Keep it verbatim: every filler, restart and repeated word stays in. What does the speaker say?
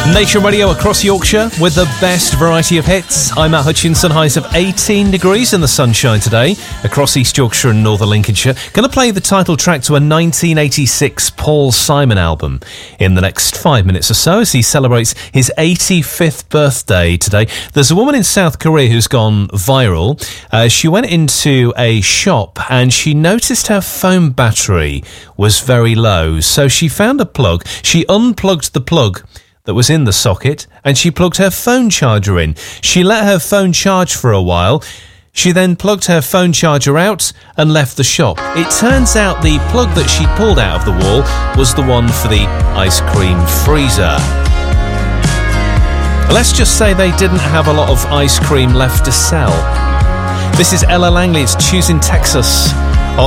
Nation Radio across Yorkshire with the best variety of hits. I'm Matt Hutchinson. Highs of eighteen degrees in the sunshine today across East Yorkshire and Northern Lincolnshire. Going to play the title track to a nineteen eighty-six Paul Simon album in the next five minutes or so as he celebrates his eighty-fifth birthday today. There's a woman in South Korea who's gone viral. Uh, she went into a shop and she noticed her phone battery was very low. So she found a plug. She unplugged the plug that was in the socket, and she plugged her phone charger in. She let her phone charge for a while. She then plugged her phone charger out and left the shop. It turns out the plug that she pulled out of the wall was the one for the ice cream freezer. Let's just say they didn't have a lot of ice cream left to sell. This is Ella Langley, it's Choosing Texas